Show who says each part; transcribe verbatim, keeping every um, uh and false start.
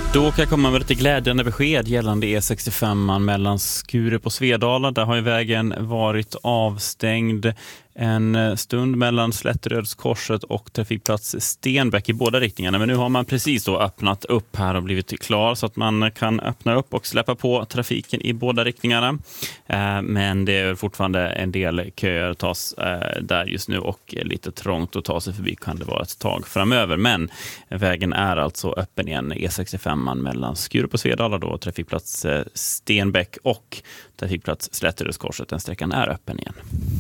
Speaker 1: Då kan jag komma med lite glädjande besked gällande E sextiofem mellan Skurup och Svedala. Där har ju vägen varit avstängd en stund mellan Slätterödskorset och trafikplats Stenbäck i båda riktningarna. Men nu har man precis då öppnat upp här och blivit klar så att man kan öppna upp och släppa på trafiken i båda riktningarna. Men det är fortfarande en del köer tas där just nu och lite trångt att ta sig förbi kan det vara ett tag framöver. Men vägen är alltså öppen igen, E sextiofem mellan Skurup och Svedala då, trafikplats Stenbäck och trafikplats Slätterödskorset. Den sträckan är öppen igen.